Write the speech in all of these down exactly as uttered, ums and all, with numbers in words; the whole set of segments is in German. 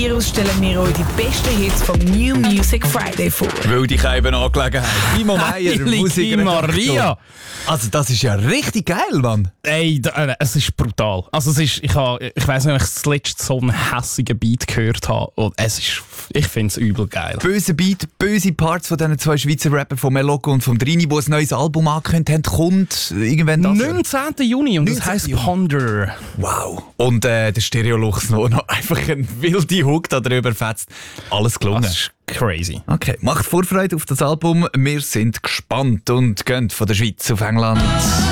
Virus stellen wir euch die besten Hits vom New Music Friday vor. Wilde Keiben-Angelegenheit. Timo Meier, Heilige Maria! Also das ist ja richtig geil, Mann. Ey, da, äh, es ist brutal. Also es ist, ich ha, ich weiss nicht, ob ich das letzte so einen hässigen Beat gehört habe. Und es ist, ich finde es übel geil. Böse Beat, böse Parts von diesen zwei Schweizer Rapper, von Meloko und vom Drini, die ein neues Album angekündigt haben, kommt irgendwann das. neunzehnten Juni und das heisst Ponder. Wow. Und äh, der Stereo-Lux noch, noch einfach eine wilde Hook da drüber fetzt. Alles gelungen. Das ist crazy. Okay, macht Vorfreude auf das Album. Wir sind gespannt und gehen von der Schweiz auf England.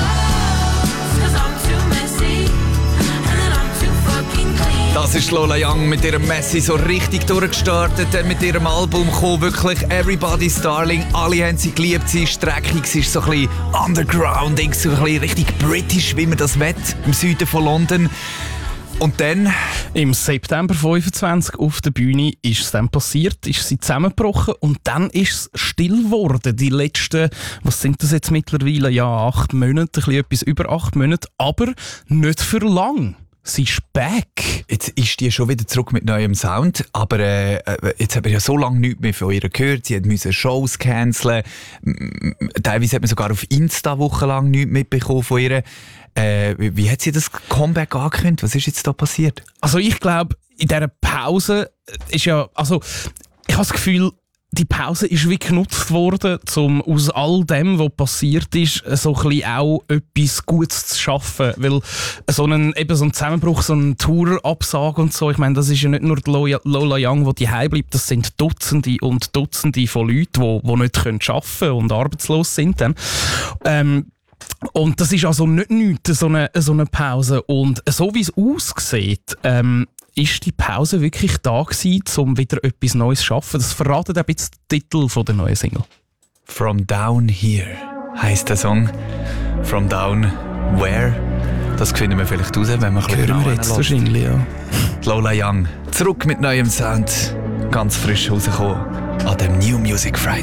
Das ist Lola Young mit ihrem Messi so richtig durchgestartet, dann mit ihrem Album gekommen, wirklich Everybody's Darling, alle haben sie geliebt, sie ist streckig, sie ist so ein bisschen underground, so ein bisschen richtig british, wie man das will, im Süden von London. Und dann? Im September fünfundzwanzig auf der Bühne ist es dann passiert, ist sie zusammengebrochen und dann ist es still geworden. Die letzten, was sind das jetzt mittlerweile? Ja, acht Monate, ein bisschen etwas über acht Monate, aber nicht für lang. Sie ist back. Jetzt ist die schon wieder zurück mit neuem Sound, aber äh, jetzt haben wir ja so lange nichts mehr von ihr gehört. Sie musste Shows canceln. Teilweise hat man sogar auf Insta wochenlang nichts mitbekommen von ihr. Äh, wie, wie hat sie das Comeback angekündigt? Was ist jetzt da passiert? Also ich glaube, in dieser Pause ist ja, also ich habe das Gefühl, die Pause ist wie genutzt worden, um aus all dem, was passiert ist, so ein bisschen auch etwas Gutes zu schaffen. Weil so ein, eben so ein Zusammenbruch, so ein Tourabsage und so, ich meine, das ist ja nicht nur die Lola Young, die daheim bleibt, das sind Dutzende und Dutzende von Leuten, die, die nicht arbeiten können und arbeitslos sind. Dann. Ähm, und das ist also nicht nichts, so eine, so eine Pause. Und so wie es aussieht, ähm, ist die Pause wirklich da gewesen, um wieder etwas Neues zu schaffen? Das verratet ein bisschen den Titel von der neuen Single. From Down Here heisst der Song. From Down Where? Das finden wir vielleicht raus, wenn wir ein bisschen hören wir jetzt wahrscheinlich, ja. Lola Young, zurück mit neuem Sound. Ganz frisch rausgekommen an dem New Music Friday.